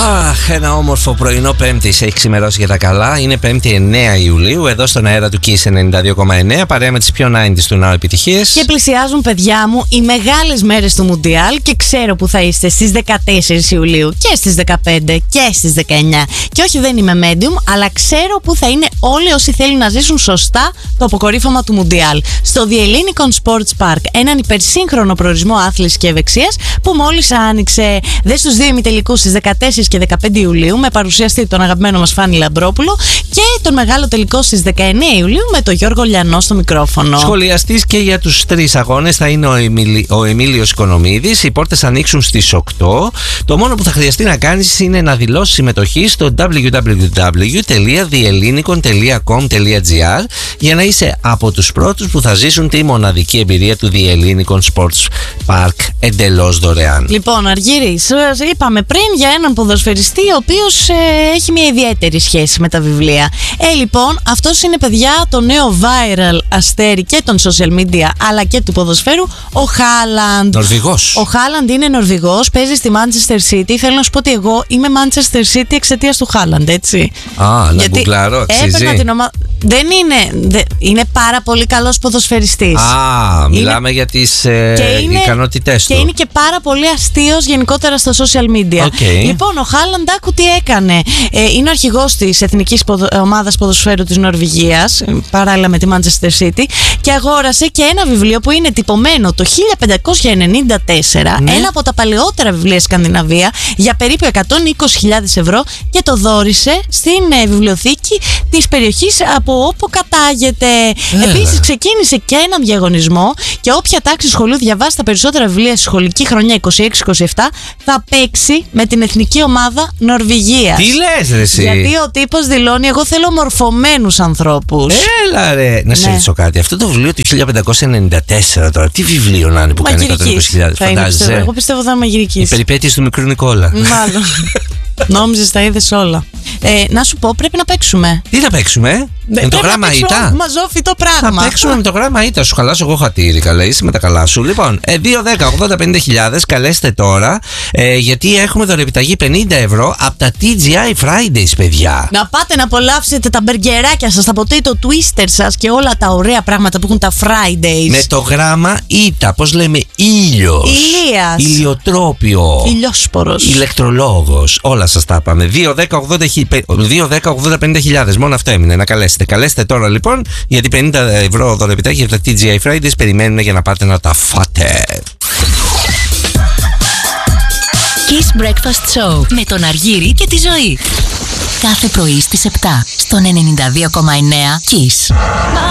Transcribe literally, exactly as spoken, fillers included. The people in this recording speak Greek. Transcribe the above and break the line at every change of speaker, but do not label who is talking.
Αχ, ένα όμορφο πρωινό Πέμπτη έχει ξημερώσει για τα καλά. Είναι Πέμπτη εννέα Ιουλίου, εδώ στον αέρα του Kiss ενενήντα δύο κόμμα εννέα, παρέα με τις πιο ενενήντα του Now επιτυχίες.
Και πλησιάζουν, παιδιά μου, οι μεγάλες μέρες του Μουντιάλ και ξέρω που θα είστε στις δεκατέσσερις Ιουλίου και στις δεκαπέντε και στις δεκαεννέα. Και όχι, δεν είμαι medium, αλλά ξέρω που θα είναι όλοι όσοι θέλουν να ζήσουν σωστά το αποκορύφωμα του Μουντιάλ. Στο The Ellinikon Sports Park, έναν υπερσύγχρονο προορισμό άθλησης και ευεξίας που μόλις άνοιξε. Δες τους δύο ημιτελικούς στις δεκατέσσερις και δεκαπέντε Ιουλίου με παρουσιαστή τον αγαπημένο μας Φάνη Λαμπρόπουλο και τον μεγάλο τελικό στις δεκαεννέα Ιουλίου με τον Γιώργο Λιανό στο μικρόφωνο.
Σχολιαστής και για τους τρεις αγώνες θα είναι ο, Εμίλη, ο Εμίλιος Οικονομίδης. Οι πόρτες ανοίξουν στις οκτώ. Το μόνο που θα χρειαστεί να κάνεις είναι να δηλώσεις συμμετοχή στο double-u double-u double-u τελεία the ellinikon τελεία com τελεία gr για να είσαι από τους πρώτους που θα ζήσουν τη μοναδική εμπειρία του The Ellinikon Sports Park εντελώς δωρεάν.
Λοιπόν, Αργύρη, σας είπαμε πριν για έναν ποδοσφαιριστή ο οποίος ε, έχει μια ιδιαίτερη σχέση με τα βιβλία. Ε, λοιπόν, αυτός είναι, παιδιά, το νέο viral αστέρι και των social media αλλά και του ποδοσφαίρου, ο Χάλαντ.
Νορβηγός.
Ο Χάλαντ είναι Νορβηγός, παίζει στη Manchester City. Θέλω να σου πω ότι εγώ είμαι Manchester City εξαιτίας του Χάλαντ, έτσι.
Α, να γκουγκλάρω, αξίζει.
Την ομα... Δεν είναι. Δε... Είναι πάρα πολύ καλός ποδοσφαιριστής.
Α, μιλάμε είναι... για τις ε,
είναι...
ικανότητές του.
Και είναι και πάρα πολύ αστείος γενικότερα στα social media.
Okay.
Λοιπόν, ο Χάλαντ, άκου τι έκανε. Ε, είναι ο αρχηγός της εθνικής ποδο... ομάδας ποδοσφαίρου της Νορβηγίας, παράλληλα με τη Manchester City, και αγόρασε και ένα βιβλίο που είναι τυπωμένο το χίλια πεντακόσια ενενήντα τέσσερα, ναι. Ένα από τα παλαιότερα βιβλία Σκανδιναβία, για περίπου εκατόν είκοσι χιλιάδες ευρώ και το δώρισε στην ε, βιβλιοθήκη της περιοχής από όπου κατάγεται. Επίσης, ξεκίνησε και έναν διαγωνισμό και όποια τάξη σχολείου διαβάσει τα περισσότερα βιβλία στη σχολική χρονιά είκοσι έξι είκοσι επτά θα παίξει με την εθνική ομάδα Νορβηγίας.
Τι λες, ρε εσύ?
Γιατί ο τύπος δηλώνει: εγώ θέλω μορφωμένους ανθρώπους.
Έλα, ρε. Να σε
ναι.
ρωτήσω κάτι. Αυτό το βιβλίο του χίλια πεντακόσια ενενήντα τέσσερα τώρα, τι βιβλίο να είναι που κάνει εκατόν είκοσι χιλιάδες?
Φαντάζεσαι. Εγώ πιστεύω θα είναι μαγειρικής.
Οι περιπέτειες του μικρού Νικόλα.
Μάλλον. Νόμιζες τα είδες όλα. Ε, να σου πω, πρέπει να παίξουμε.
Τι θα παίξουμε?
Με
το γράμμα ήττα.
Μαζόφιτο πράγμα.
Θα παίξουμε με το γράμμα ήττα. Σου χαλάσω εγώ χατήρι. Καλά, είσαι με τα καλά σου. Λοιπόν, ε, δύο δέκα ογδόντα πενήντα χιλιάδες, καλέστε τώρα. Ε, γιατί έχουμε δωρεπιταγή πενήντα ευρώ από τα τι τζι άι Fridays, παιδιά.
Να πάτε να απολαύσετε τα μπεργκεράκια σας, τα potato twister σας και όλα τα ωραία πράγματα που έχουν τα Fridays. Με
το γράμμα ήττα. Πώς λέμε? Ήλιος.
Ηλίας.
Ηλιοτρόπιο.
Ηλιόσπορος.
Ηλεκτρολόγος. Όλα σας τα είπαμε. δύο δέκα ογδόντα πενήντα χιλιάδες. Μόνο αυτό έμεινε να καλέσετε. Καλέστε τώρα λοιπόν, γιατί πενήντα ευρώ δωρεπιταγή για τα τι τζι άι Fridays περιμένουν για να πάτε να τα φάτε.
Kiss Breakfast Show με τον Αργύρη και τη Ζωή. Κάθε πρωί στις επτά στον ενενήντα δύο κόμμα εννέα Kiss.